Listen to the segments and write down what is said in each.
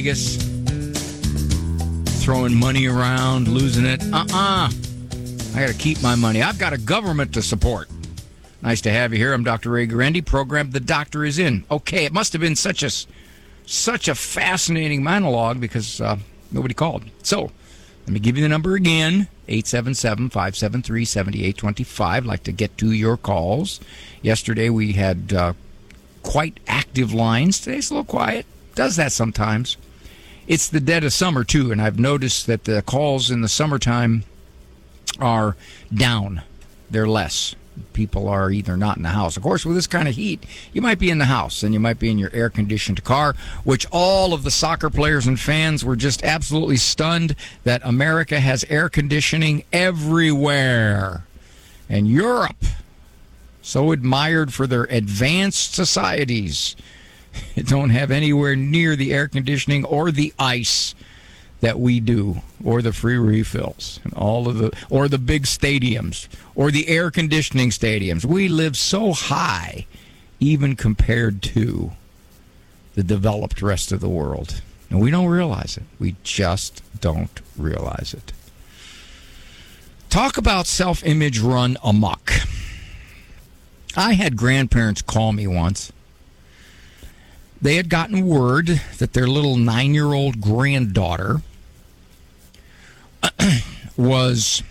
Vegas, throwing money around, losing it. I got to keep my money. I've got a government to support. Nice to have you here. I'm Dr. Ray Guarendi. Program The Doctor Is In. Okay, it must have been such a fascinating monologue because nobody called. So, let me give you the number again, 877-573-7825. I'd like to get to your calls. Yesterday we had quite active lines. Today's a little quiet. Does that sometimes. It's the dead of summer, too, and I've noticed that the calls in the summertime are down. They're less. People are either not in the house. Of course, with this kind of heat, you might be in the house and you might be in your air-conditioned car, which all of the soccer players and fans were just absolutely stunned that America has air conditioning everywhere. And Europe, so admired for their advanced societies, don't have anywhere near the air conditioning or the ice that we do, or the free refills, and or the big stadiums, or the air conditioning stadiums. We live so high, even compared to the developed rest of the world. And we don't realize it. We just don't realize it. Talk about self-image run amok. I had grandparents call me once. They had gotten word that their little 9-year-old granddaughter was,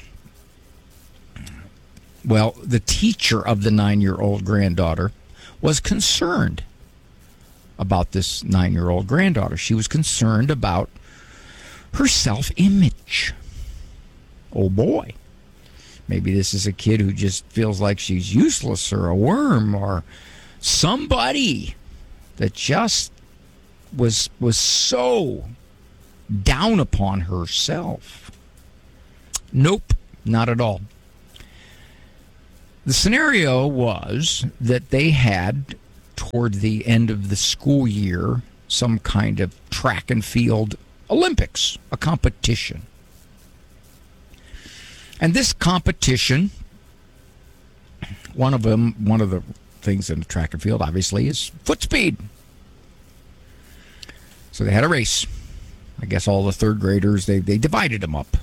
well, the teacher of the 9-year-old granddaughter was concerned about this 9-year-old granddaughter. She was concerned about her self-image. Oh, boy. Maybe this is a kid who just feels like she's useless or a worm or somebody that just was so down upon herself. Nope, not at all. The scenario was that they had, toward the end of the school year, some kind of track and field Olympics, a competition. And this competition, one of the things in the track and field, obviously, is foot speed. So they had a race. I guess all the third graders, they divided them up.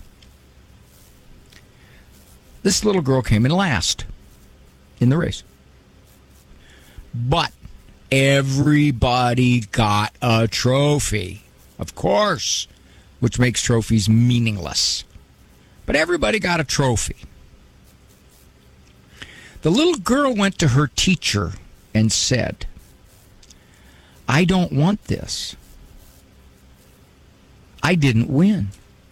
This little girl came in last in the race. But everybody got a trophy, of course, which makes trophies meaningless. But everybody got a trophy. The little girl went to her teacher and said, "I don't want this. I didn't win.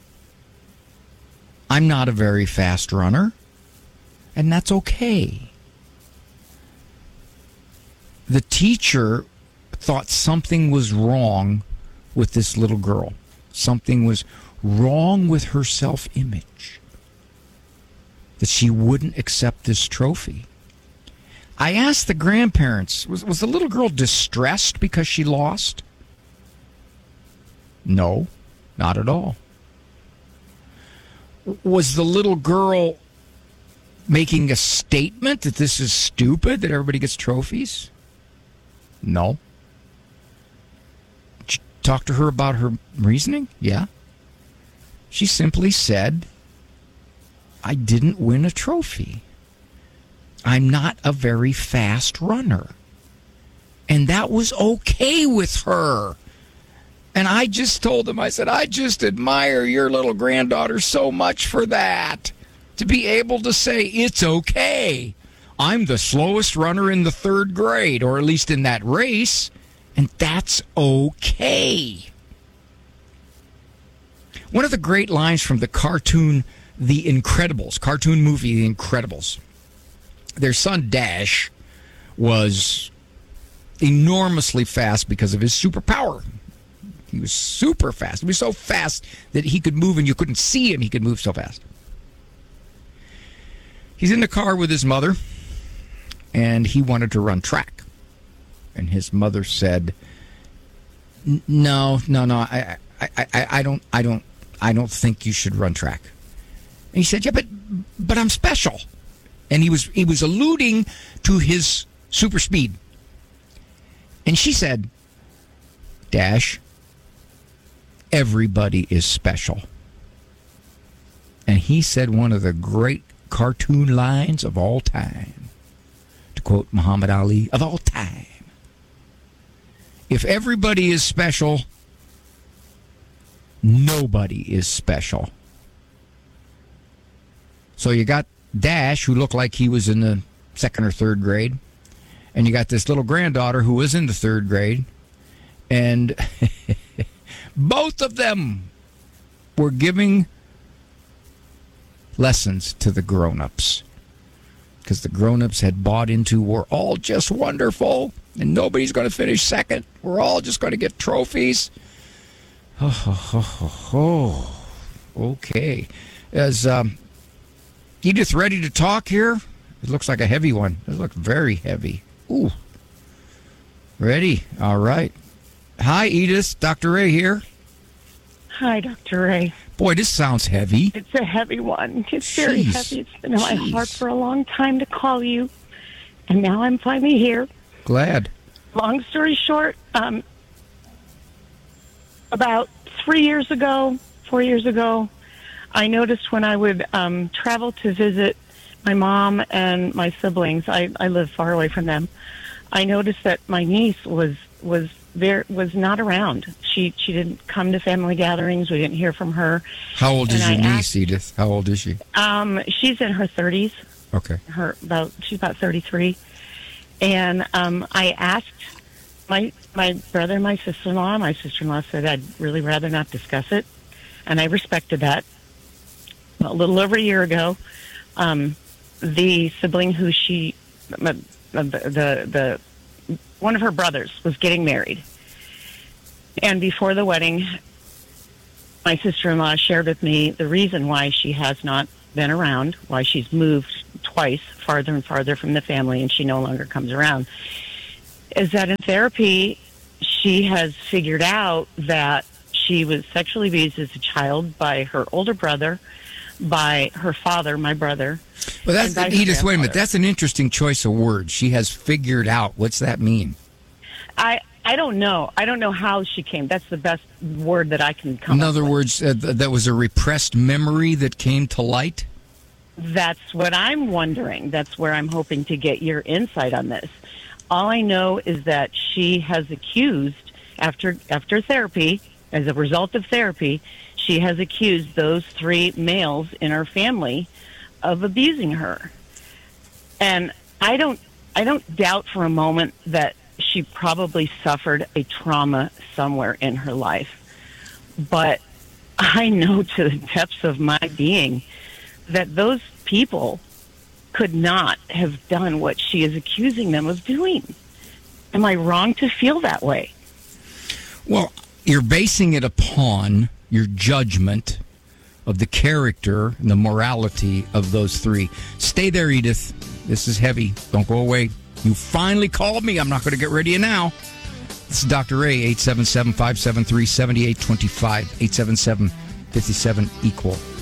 I'm not a very fast runner, and that's okay." The teacher thought something was wrong with this little girl. Something was wrong with her self-image, that she wouldn't accept this trophy. I asked the grandparents, was the little girl distressed because she lost? No, not at all. Was the little girl making a statement that this is stupid, that everybody gets trophies? No. Did you talk to her about her reasoning? Yeah. She simply said, "I didn't win a trophy. I'm not a very fast runner." And that was okay with her. And I just told them, I said, "I just admire your little granddaughter so much for that. To be able to say, it's okay. I'm the slowest runner in the third grade, or at least in that race, and that's okay." One of the great lines from the cartoon The Incredibles, cartoon movie The Incredibles. Their son Dash was enormously fast because of his superpower. He was super fast. He was so fast that he could move and you couldn't see him. He could move so fast. He's in the car with his mother, and he wanted to run track. And his mother said, No, I don't think you should run track." And he said, "Yeah, but I'm special." And he was alluding to his super speed. And she said, "Dash, everybody is special. And he said one of the great cartoon lines of all time, to quote Muhammad Ali, of all time. If everybody is special, nobody is special. So you got Dash, who looked like he was in the second or third grade, and you got this little granddaughter who was in the third grade, and both of them were giving lessons to the grown-ups, because the grown-ups had bought into, we're all just wonderful and nobody's going to finish second, we're all just going to get trophies. Okay. Is Edith ready to talk here? It looks like a heavy one. It looks very heavy. Ooh. Ready? All right. Hi, Edith. Dr. Ray here. Hi, Dr. Ray. Boy, this sounds heavy. It's a heavy one. It's very heavy. It's been in my heart for a long time to call you, and now I'm finally here. Glad. Long story short, about 4 years ago, I noticed when I would travel to visit my mom and my siblings, I live far away from them, I noticed that my niece was not around. She didn't come to family gatherings. We didn't hear from her. How old is your niece, Edith? How old is she? She's in her 30s. Okay. She's about 33. And I asked my brother and my sister-in-law. My sister-in-law said I'd really rather not discuss it, and I respected that. A little over a year ago, the sibling who the one of her brothers was getting married. And before the wedding, my sister-in-law shared with me the reason why she has not been around, why she's moved twice farther and farther from the family and she no longer comes around, is that in therapy, she has figured out that she was sexually abused as a child by her older brother, by her father, my brother. Well, that's Edith. Wait a minute. That's an interesting choice of words. She has figured out. What's that mean? I don't know. I don't know how she came. That's the best word that I can come up with. In other words, that was a repressed memory that came to light? That's what I'm wondering. That's where I'm hoping to get your insight on this. All I know is that she has accused, after therapy, as a result of therapy, she has accused those 3 males in her family of abusing her. And I don't doubt for a moment that she probably suffered a trauma somewhere in her life. But I know to the depths of my being that those people could not have done what she is accusing them of doing. Am I wrong to feel that way? Well, you're basing it upon your judgment of the character and the morality of those 3. Stay there, Edith. This is heavy. Don't go away. You finally called me. I'm not going to get rid of you now. This is Dr. Ray, 877-573-7825, 877-57-EQUAL.